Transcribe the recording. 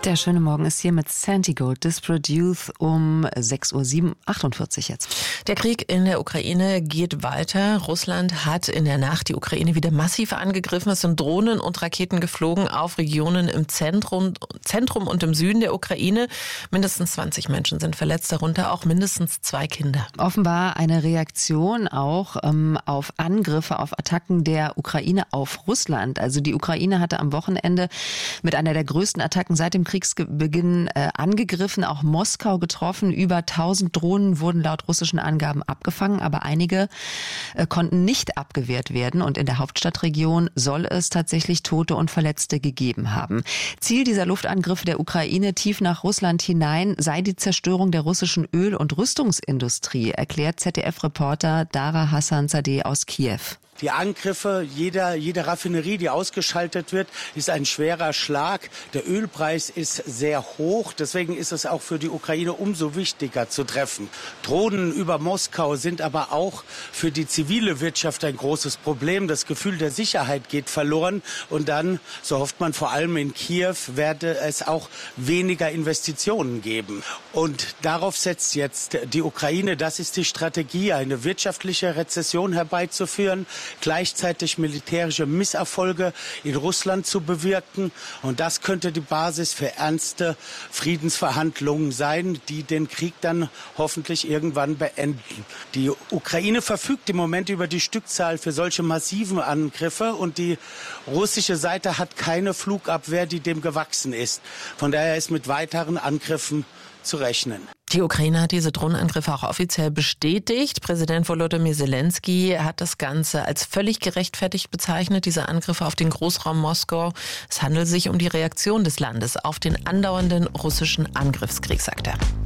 Der schöne Morgen ist hier mit Santigo, Disparate Youth um 6:48 Uhr jetzt. Der Krieg in der Ukraine geht weiter. Russland hat in der Nacht die Ukraine wieder massiv angegriffen. Es sind Drohnen und Raketen geflogen auf Regionen im Zentrum und im Süden der Ukraine. Mindestens 20 Menschen sind verletzt, darunter auch mindestens 2 Kinder. Offenbar eine Reaktion auch auf Angriffe, auf Attacken der Ukraine auf Russland. Also die Ukraine hatte am Wochenende mit einer der größten Attacken seit dem Kriegsbeginn angegriffen, auch Moskau getroffen. Über 1000 Drohnen wurden laut russischen Angaben abgefangen, aber einige konnten nicht abgewehrt werden. Und in der Hauptstadtregion soll es tatsächlich Tote und Verletzte gegeben haben. Ziel dieser Luftangriffe der Ukraine tief nach Russland hinein sei die Zerstörung der russischen Öl- und Rüstungsindustrie, erklärt ZDF-Reporter Dara Hassanzadeh aus Kiew. Die Angriffe, jede Raffinerie, die ausgeschaltet wird, ist ein schwerer Schlag. Der Ölpreis ist sehr hoch. Deswegen ist es auch für die Ukraine umso wichtiger zu treffen. Drohnen über Moskau sind aber auch für die zivile Wirtschaft ein großes Problem. Das Gefühl der Sicherheit geht verloren. Und dann, so hofft man vor allem in Kiew, werde es auch weniger Investitionen geben. Und darauf setzt jetzt die Ukraine. Das ist die Strategie, eine wirtschaftliche Rezession herbeizuführen, gleichzeitig militärische Misserfolge in Russland zu bewirken. Und das könnte die Basis für ernste Friedensverhandlungen sein, die den Krieg dann hoffentlich irgendwann beenden. Die Ukraine verfügt im Moment über die Stückzahl für solche massiven Angriffe und die russische Seite hat keine Flugabwehr, die dem gewachsen ist. Von daher ist mit weiteren Angriffen zu rechnen. Die Ukraine hat diese Drohnenangriffe auch offiziell bestätigt. Präsident Volodymyr Zelensky hat das Ganze als völlig gerechtfertigt bezeichnet, diese Angriffe auf den Großraum Moskau. Es handelt sich um die Reaktion des Landes auf den andauernden russischen Angriffskrieg, sagt er.